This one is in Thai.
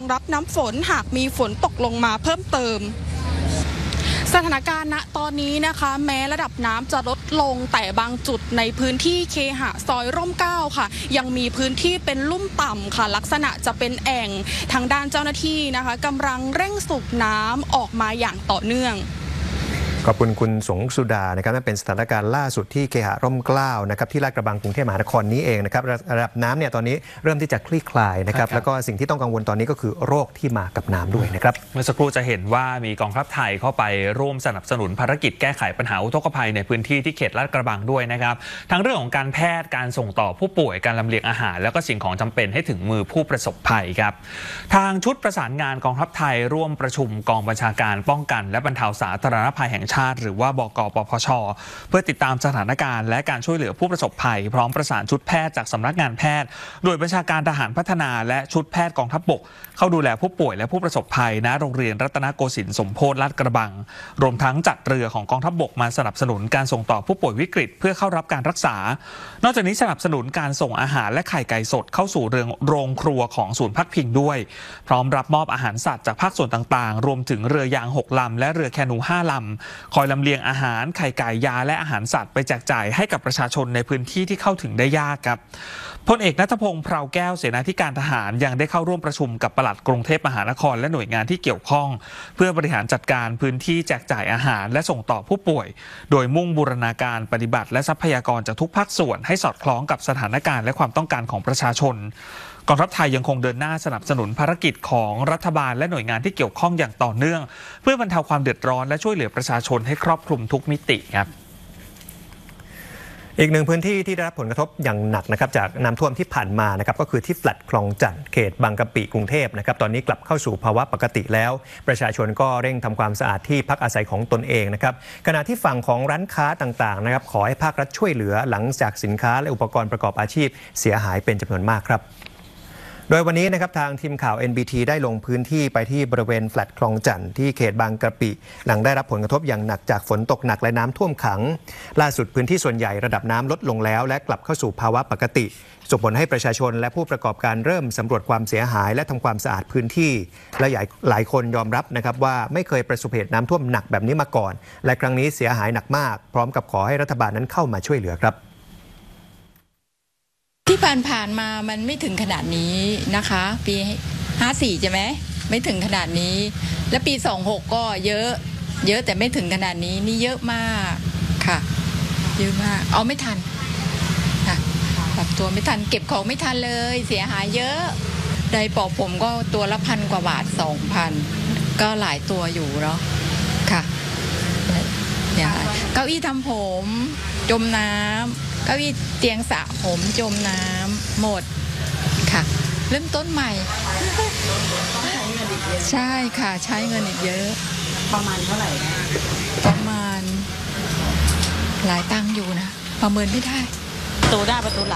รับน้ำฝนหากมีฝนตกลงมาเพิ่มเติมสถานการณ์ณตอนนี้นะคะแม้ระดับน้ำจะลดลงแต่บางจุดในพื้นที่เคหะซอยร่มเกล้าค่ะยังมีพื้นที่เป็นลุ่มต่ำค่ะลักษณะจะเป็นแอ่งทางด้านเจ้าหน้าที่นะคะกำลังเร่งสูบน้ำออกมาอย่างต่อเนื่องขอบคุณคุณสงสุดานะครับนั่นเป็นสถานการณ์ล่าสุดที่เคหะร่มเกล้านะครับที่ลาดกระบังกรุงเทพมหานครนี้เองนะครับระดับน้ำเนี่ยตอนนี้เริ่มที่จะคลี่คลายนะครับแล้วก็สิ่งที่ต้องกังวลตอนนี้ก็คือโรคที่มากับน้ำด้วยนะครับเมื่อสักครู่จะเห็นว่ามีกองทัพไทยเข้าไปร่วมสนับสนุนภารกิจแก้ไขปัญหาอุทกภัยในพื้นที่ที่เขตลาดกระบังด้วยนะครับทั้งเรื่องของการแพทย์การส่งต่อผู้ป่วยการลำเลียงอาหารแล้วก็สิ่งของจำเป็นให้ถึงมือผู้ประสบภัยครับทางชุดประสานงานกองทัพไทยร่วมประชุมกองบัญชาการป้องกันและบรรเทาสาธารณภัยแห่งชาติหรือว่าบก.ปพช.เพื่อติดตามสถานการณ์และการช่วยเหลือผู้ประสบภัยพร้อมประสานชุดแพทย์จากสำนักงานแพทย์โดยบัญชาการทหารพัฒนาและชุดแพทย์กองทัพบกเข้าดูแลผู้ป่วยและผู้ประสบภัยณโรงเรียนรัตนโกสินทร์สมโพธิลาดกระบังรวมทั้งจัดเรือของกองทัพบกมาสนับสนุนการส่งต่อผู้ป่วยวิกฤตเพื่อเข้ารับการรักษานอกจากนี้สนับสนุนการส่งอาหารและไข่ไก่สดเข้าสู่โรงครัวของศูนย์พักพิงด้วยพร้อมรับมอบอาหารสัตว์จากภาคส่วนต่างๆรวมถึงเรือยาง6ลำและเรือแคนู5ลำคอยลำเลียงอาหารไข่ไก่ยาและอาหารสัตว์ไปแจกจ่ายให้กับประชาชนในพื้นที่ที่เข้าถึงได้ยากครับพลเอกณัฐพงษ์ เภาแก้วเสนาธิการทหารยังได้เข้าร่วมประชุมกับปลัดกรุงเทพมหานครและหน่วยงานที่เกี่ยวข้องเพื่อบริหารจัดการพื้นที่แจกจ่ายอาหารและส่งต่อผู้ป่วยโดยมุ่งบูรณาการปฏิบัติและทรัพยากรจากทุกภาคส่วนให้สอดคล้องกับสถานการณ์และความต้องการของประชาชนกองทัพไทยยังคงเดินหน้าสนับสนุนภารกิจของรัฐบาลและหน่วยงานที่เกี่ยวข้องอย่างต่อเนื่องเพื่อบรรเทาความเดือดร้อนและช่วยเหลือประชาชนให้ครอบคลุมทุกมิติครับอีกหนึ่งพื้นที่ที่ได้รับผลกระทบอย่างหนักนะครับจากน้ำท่วมที่ผ่านมานะครับก็คือที่แฟลตคลองจันทน์เขตบางกะปิกรุงเทพนะครับตอนนี้กลับเข้าสู่ภาวะปกติแล้วประชาชนก็เร่งทำความสะอาดที่พักอาศัยของตนเองนะครับขณะที่ฝั่งของร้านค้าต่างๆนะครับขอให้ภาครัฐช่วยเหลือหลังจากสินค้าและอุปกรณ์ประกอบอาชีพเสียหายเป็นจำนวนมากครับโดยวันนี้นะครับทางทีมข่าว NBT ได้ลงพื้นที่ไปที่บริเวณแฟลตคลองจันทน์ที่เขตบางกะปิหลังได้รับผลกระทบอย่างหนักจากฝนตกหนักและน้ำท่วมขังล่าสุดพื้นที่ส่วนใหญ่ระดับน้ำลดลงแล้วและกลับเข้าสู่ภาวะปกติส่งผลให้ประชาชนและผู้ประกอบการเริ่มสำรวจความเสียหายและทำความสะอาดพื้นที่และหลายคนยอมรับนะครับว่าไม่เคยประสบเหตุน้ำท่วมหนักแบบนี้มาก่อนและครั้งนี้เสียหายหนักมากพร้อมกับขอให้รัฐบาลนั้นเข้ามาช่วยเหลือครับที่ผ่านมามันไม่ถึงขนาดนี้นะคะปี54ใช่ไหมไม่ถึงขนาดนี้และปี26ก็เยอะแต่ไม่ถึงขนาดนี้นี่เยอะมากค่ะเยอะมากเอาไม่ทันค่ะปรับตัวไม่ทันเก็บของไม่ทันเลยเสียหายเยอะไดร์เป่าผมก็ตัวละ1,000 กว่าบาท 2,000ก็หลายตัวอยู่เนาะค่ะเก้าอี้ทำผมจมน้ำเก้าอี้เตียงสระผมจมน้ำหมดค่ะเริ่มต้นใหม่ใช่ค่ะใช้เงินอีกเยอะประมาณเท่าไหร่ประมาณหลายตังค์อยู่นะประเมินไม่ได้ประตูหน้าประตูหลัง